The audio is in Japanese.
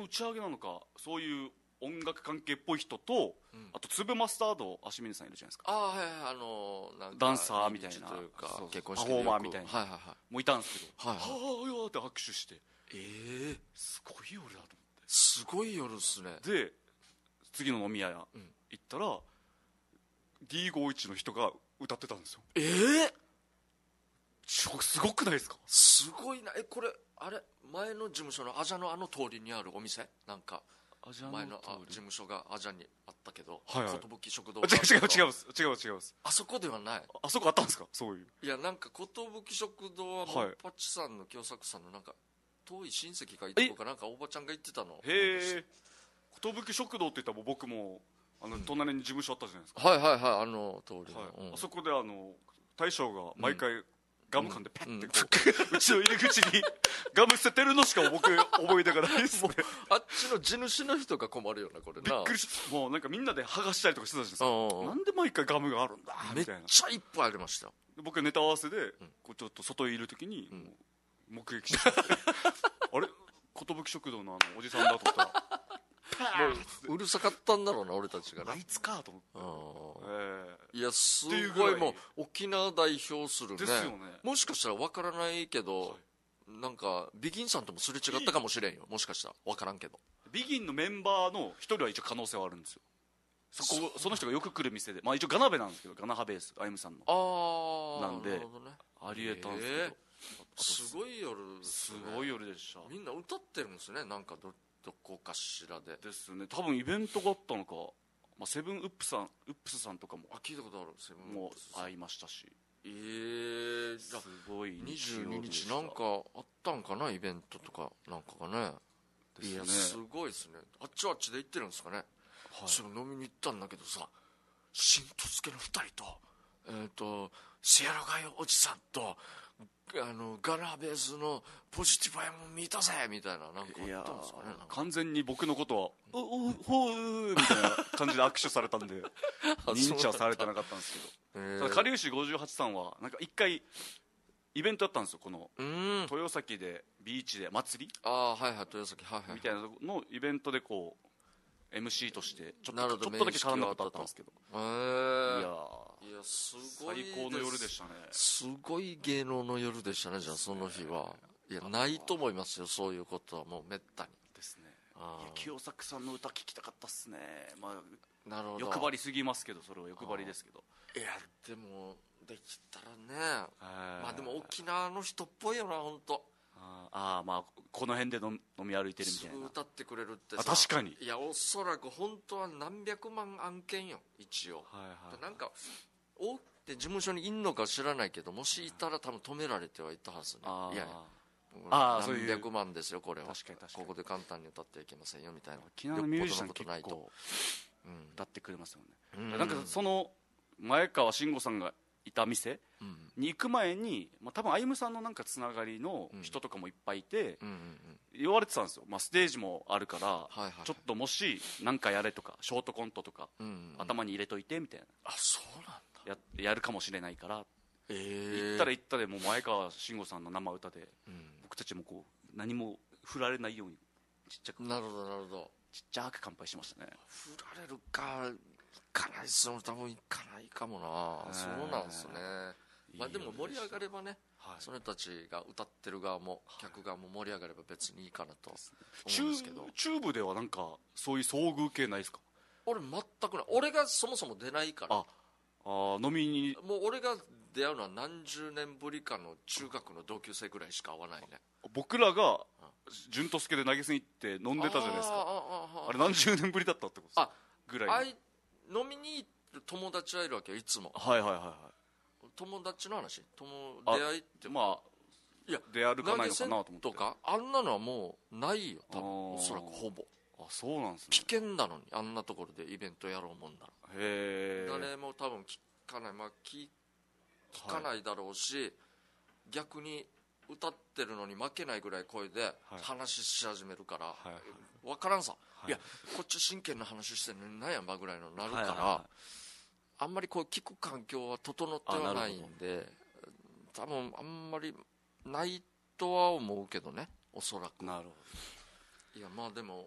打ち上げなのか、そういう音楽関係っぽい人と、あと粒マスタード足峰さんいるじゃないですか。 ああ、はいはい、なんかダンサーみたいな、 というかそう結婚式パフォーマーみたいな、 はいはいはい、 もういたんですけど、 はいはい、 はあよーって握手して、 ええ、 すごい夜だと思って。 すごい夜っすね。 で次の飲み屋行ったら、D51 の人が歌ってたんですよ。すごくないですか？ すごいな。これあれ、前の事務所のアジャの通りにあるお店、なんか前の事務所がアジャにあったけど、 はいはい、 寿食堂。 違うあそこではない。 あそこあったんですか？そういう。 いや、なんか寿食堂はモンパチさんの京作さんのなんか遠い親戚がいてとか、なんかおばちゃんが言ってたの。 へえ。寿食堂って言ったら僕も隣に事務所あったじゃないですか。 はいはいはい、あの通りの、 あそこで大将が毎回ガム噛んでペッてこう、うちの入り口にガム捨ててるのしか僕思い出がないですね。 あっちの地主の人が困るよな、これな。 びっくりした。もうなんかみんなで剥がしたりとかしてたじゃないですか。なんで毎回ガムがあるんだみたいな。 めっちゃいっぱいありましたよ。 僕ネタ合わせでこうちょっと外にいる時に目撃してあれ寿食堂のおじさんだと思ったらもううるさかったんだろうな、俺たちがね。 あいつかと思って、いや、すごい、もう沖縄代表するね。 ですよね。 もしかしたら分からないけど、なんかビギンさんともすれ違ったかもしれんよ、もしかしたら。分からんけど、 ビギンのメンバーの一人は一応可能性はあるんですよ。その人がよく来る店で、まあ一応ガナベなんですけど、ガナハベースあゆむさんのなんで、ありえたんですけど、 すごい夜ですね。 すごい夜でした。 みんな歌ってるんですね、なんかどこかしらで。 ですね。多分イベントがあったのか、まあ、セブンウップスさんとかも聞いたことある。セブンも会いましたし、 すごい 22日なんかあったんかな、イベントとかなんかがね。いや、すごいですね。あっちはあっちで行ってるんですかね。それ飲みに行ったんだけどさ、新十助の2人とシエラガイおじさんとガラベースのポジティブやもん見たぜみたいな、なんかあったんですかね。 完全に僕のことはおほうみたいな感じで握手されたんで認知はされてなかったんですけど、かりゆし58さんはなんか一回イベントやったんですよ、この豊崎でビーチで祭り、 はいはい、豊崎、はいはい、 みたいなのイベントでこう MC としてちょっとだけ絡んだことあったんですけど、いやすごい、最高の夜でしたね。 すごい芸能の夜でしたね。じゃあその日は、いや、ないと思いますよ、そういうことは。もうめったにですね。清作さんの歌聴きたかったっすね。まあなるほど、 欲張りすぎますけど、それは欲張りですけど、 いやでもできたらね、まあでも沖縄の人っぽいよな、本当。 まあこの辺で飲み歩いてるみたいな。 すぐ歌ってくれるってさ。 確かに。 いや、おそらく本当は何百万案件よ、一応。なんか大手事務所にいんのか知らないけど、もしいたら多分止められてはいたはずね。いや何百万ですよこれは。 確かにここで簡単に歌ってはいけませんよみたいな。 沖縄のミュージシャン結構歌ってくれますよね。なんかその前川慎吾さんがいた店に行く前に、多分歩夢さんのなんかつながりの人とかもいっぱいいて、言われてたんですよ。ステージもあるから、ちょっともし何かやれとか、ショートコントとか頭に入れといてみたいな。 そうなんだ。 やるかもしれないから、行ったでもう前川慎吾さんの生歌で、僕たちもこう何も振られないようにちっちゃく、 なるほどなるほど、 ちっちゃく乾杯しましたね。 振られるか、行かないっすよ、多分行かないかもな。そうなんですね。でも盛り上がればね、その人たちが歌ってる側も客側も盛り上がれば別にいいかなと思うんですけど。 チューブではなんかそういう遭遇系ないですか？ 俺全くない。俺がそもそも出ないから。 飲みにもう俺が出会うのは何十年ぶりかの中学の同級生ぐらいしか会わないね。 僕らが潤と助で投げ銭行って飲んでたじゃないですか。あれ何十年ぶりだったってことですか？ぐらい飲みに行って友達はいるわけよ、いつも。友達の話、出会いって、いや出歩かないのかなと思って。 とかあんなのはもうないよ、多分。おそらくほぼ。 そうなんですね。 危険なのに、あんなところでイベントやろうもんなら。誰も多分聞かない、聞かないだろうし、逆に歌ってるのに負けないぐらい声で話し始めるから、分からんさ。いや、こっち真剣な話してんのに何やばぐらいのなるから、あんまりこう聞く環境は整ってはないんで、多分あんまりないとは思うけどね、おそらく。 なるほど。 いや、でも